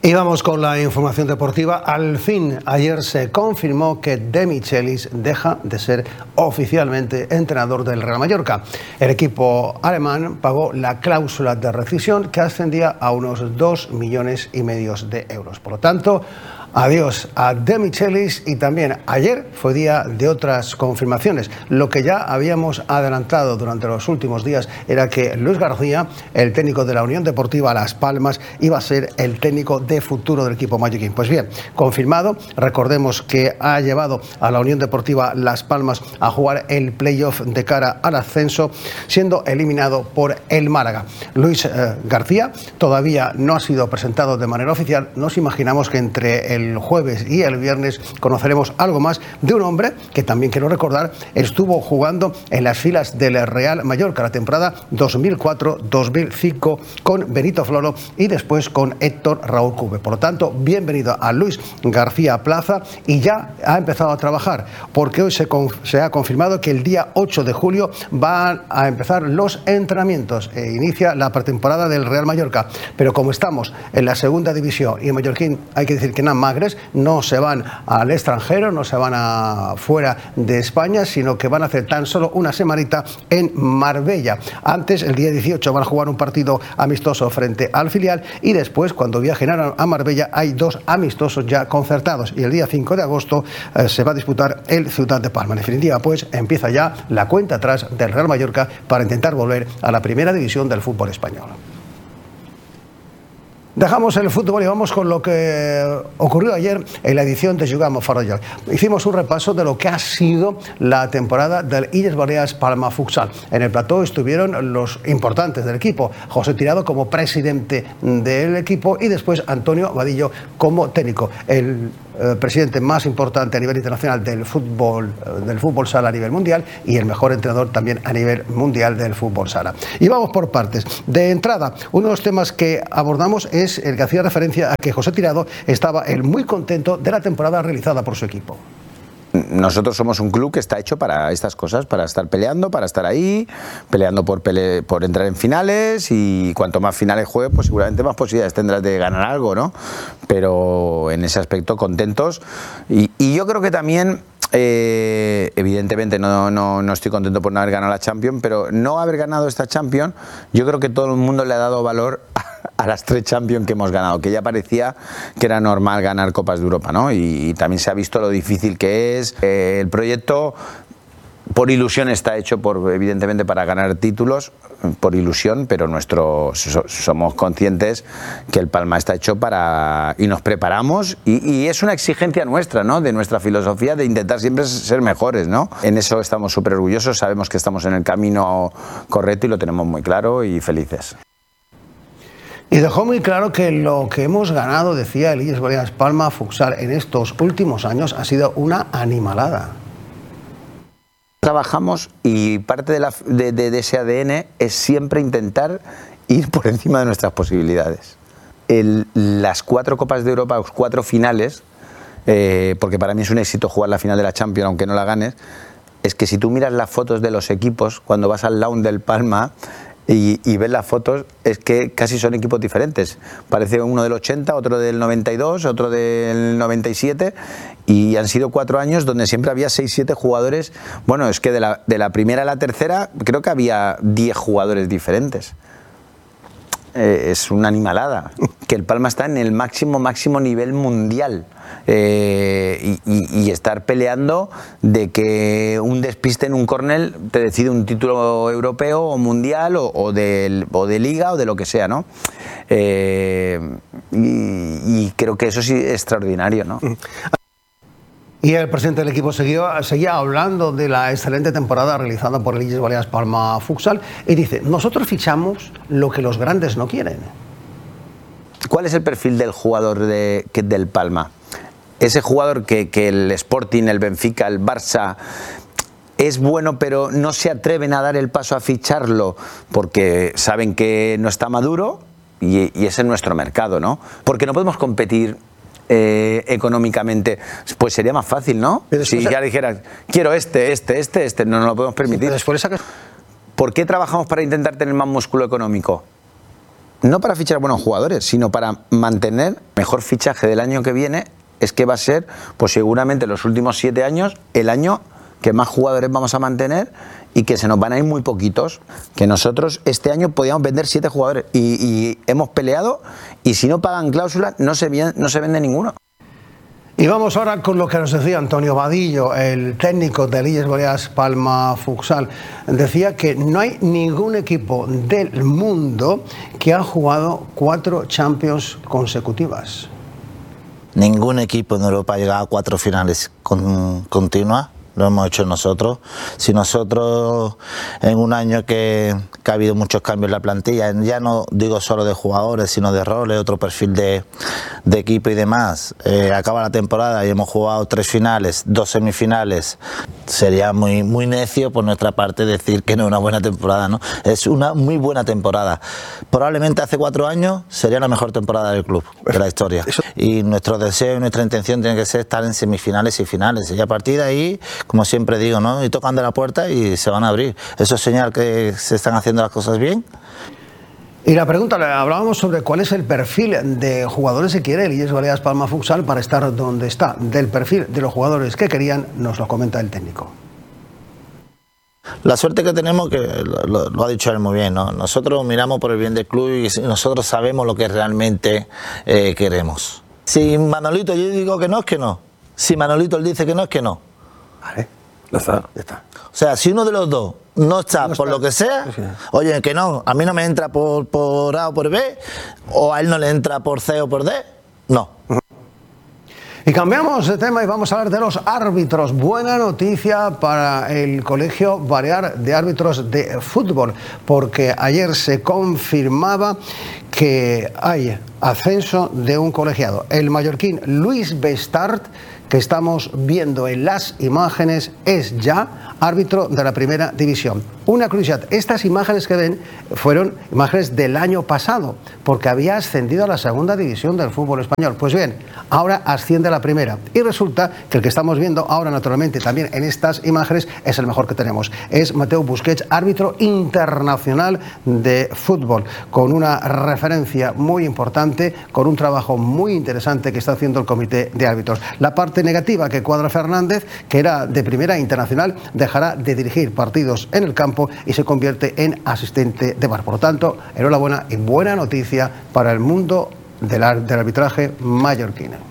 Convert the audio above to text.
Y vamos con la información deportiva. Al fin, ayer se confirmó que De Michelis deja de ser oficialmente entrenador del Real Mallorca. El equipo alemán pagó la cláusula de rescisión que ascendía a unos 2,5 millones de euros. Por lo tanto, adiós a De Michelis, y también ayer fue día de otras confirmaciones. Lo que ya habíamos adelantado durante los últimos días era que Luis García, el técnico de la Unión Deportiva Las Palmas, iba a ser el técnico de futuro del equipo mallorquín. Pues bien, confirmado. Recordemos que ha llevado a la Unión Deportiva Las Palmas a jugar el playoff de cara al ascenso, siendo eliminado por el Málaga. Luis García todavía no ha sido presentado de manera oficial. Nos imaginamos que entre el jueves y el viernes conoceremos algo más de un hombre que, también quiero recordar, estuvo jugando en las filas del Real Mallorca la temporada 2004-2005 con Benito Floro y después con Héctor Raúl Cube. Por lo tanto, bienvenido a Luis García Plaza, y ya ha empezado a trabajar, porque hoy se ha confirmado que el día 8 de julio van a empezar los entrenamientos e inicia la pretemporada del Real Mallorca. Pero como estamos en la segunda división y en mallorquín hay que decir que nada más no se van al extranjero, no se van fuera de España, sino que van a hacer tan solo una semanita en Marbella. Antes, el día 18, van a jugar un partido amistoso frente al filial, y después, cuando viajen a Marbella, hay 2 amistosos ya concertados, y el día 5 de agosto se va a disputar el Ciudad de Palma. En definitiva, pues empieza ya la cuenta atrás del Real Mallorca para intentar volver a la primera división del fútbol español. Dejamos el fútbol y vamos con lo que ocurrió ayer en la edición de Jugamos a Fora Lloc. Hicimos un repaso de lo que ha sido la temporada del Illes Balears Palma Futsal. En el plató estuvieron los importantes del equipo: José Tirado como presidente del equipo y después Antonio Vadillo como técnico. El presidente más importante a nivel internacional del fútbol sala a nivel mundial, y el mejor entrenador también a nivel mundial del fútbol sala. Y vamos por partes. De entrada, uno de los temas que abordamos es el que hacía referencia a que José Tirado estaba muy contento de la temporada realizada por su equipo. Nosotros somos un club que está hecho para estas cosas, para estar peleando, para estar ahí, peleando por entrar en finales, y cuanto más finales juegues, pues seguramente más posibilidades tendrás de ganar algo, ¿no? Pero en ese aspecto contentos, y yo creo que también, evidentemente no estoy contento por no haber ganado la Champions, pero no haber ganado esta Champions, yo creo que todo el mundo le ha dado valor a las 3 Champions que hemos ganado, que ya parecía que era normal ganar Copas de Europa, ¿no? Y también se ha visto lo difícil que es. El proyecto, por ilusión, está hecho evidentemente para ganar títulos, por ilusión, pero somos conscientes que el Palma está hecho y nos preparamos, y es una exigencia nuestra, ¿no? De nuestra filosofía de intentar siempre ser mejores, ¿no? En eso estamos súper orgullosos, sabemos que estamos en el camino correcto y lo tenemos muy claro, y felices. Y dejó muy claro que lo que hemos ganado, decía el Illes Balears Palma Futsal, en estos últimos años ha sido una animalada. Trabajamos, y parte de ese ADN es siempre intentar ir por encima de nuestras posibilidades. Las 4 Copas de Europa, los 4 finales, porque para mí es un éxito jugar la final de la Champions aunque no la ganes, es que si tú miras las fotos de los equipos cuando vas al lawn del Palma y ves las fotos, es que casi son equipos diferentes. Parece uno del 80, otro del 92, otro del 97, y han sido 4 años donde siempre había 6-7 jugadores. Bueno, es que de la primera a la tercera creo que había 10 jugadores diferentes. Es una animalada. Que el Palma está en el máximo nivel mundial, y estar peleando de que un despiste en un córner te decide un título europeo o mundial o de liga o de lo que sea, ¿no? Y creo que eso sí es extraordinario, ¿no? Y el presidente del equipo seguía hablando de la excelente temporada realizada por el Illes Balears Palma Futsal, y dice: nosotros fichamos lo que los grandes no quieren. ¿Cuál es el perfil del jugador del Palma? Ese jugador que el Sporting, el Benfica, el Barça es bueno, pero no se atreven a dar el paso a ficharlo porque saben que no está maduro, y ese es nuestro mercado, ¿no? Porque no podemos competir económicamente, pues sería más fácil, ¿no? Si ya dijeras, quiero no nos lo podemos permitir. Sí, ¿Por qué trabajamos para intentar tener más músculo económico? no para fichar buenos jugadores, sino para mantener mejor fichaje del año que viene. Es que va a ser, pues seguramente los últimos 7 años, el año que más jugadores vamos a mantener y que se nos van a ir muy poquitos. Que nosotros este año podíamos vender 7 jugadores y hemos peleado, y si no pagan cláusulas no se vende ninguno. Y vamos ahora con lo que nos decía Antonio Vadillo, el técnico de Illes Balears Palma Futsal. Decía que no hay ningún equipo del mundo que ha jugado 4 Champions consecutivas. Ningún equipo en Europa ha llegado a 4 finales continuas. Lo hemos hecho nosotros. Si nosotros en un año que ha habido muchos cambios en la plantilla, ya no digo solo de jugadores, sino de roles, otro perfil de equipo y demás, acaba la temporada y hemos jugado 3 finales, 2 semifinales, sería muy necio por nuestra parte decir que no es una buena temporada, ¿no? Es una muy buena temporada. Probablemente hace 4 años sería la mejor temporada del club, de la historia. Y nuestro deseo y nuestra intención tiene que ser estar en semifinales y finales. Y a partir de ahí, como siempre digo, ¿no? Y tocan de la puerta y se van a abrir. Eso es señal que se están haciendo las cosas bien. Y la pregunta, hablábamos sobre cuál es el perfil de jugadores que quiere el Illes Balears Palma Futsal para estar donde está. Del perfil de los jugadores que querían, nos lo comenta el técnico. La suerte que tenemos, que lo ha dicho él muy bien, ¿no? Nosotros miramos por el bien del club y nosotros sabemos lo que realmente queremos. Si Manolito yo digo que no, es que no. Si Manolito él dice que no, es que no. Vale, ya está. O sea, si uno de los dos no está por lo que sea, oye, que no, a mí no me entra por A o por B, o a él no le entra por C o por D, no. Y cambiamos de tema y vamos a hablar de los árbitros. Buena noticia para el Colegio Balear de Árbitros de Fútbol, porque ayer se confirmaba que hay ascenso de un colegiado. El mallorquín Luis Bestart, que estamos viendo en las imágenes, es ya árbitro de la primera división. Una curiosidad, estas imágenes que ven fueron imágenes del año pasado, porque había ascendido a la segunda división del fútbol español. Pues bien, ahora asciende a la primera. Y resulta que el que estamos viendo ahora, naturalmente, también en estas imágenes, es el mejor que tenemos. Es Mateu Busquets, árbitro internacional de fútbol, con una referencia muy importante, con un trabajo muy interesante que está haciendo el comité de árbitros. La parte negativa, que Cuadra Fernández, que era de primera internacional, dejará de dirigir partidos en el campo y se convierte en asistente de VAR. Por lo tanto, enhorabuena y buena noticia para el mundo del arbitraje mallorquín.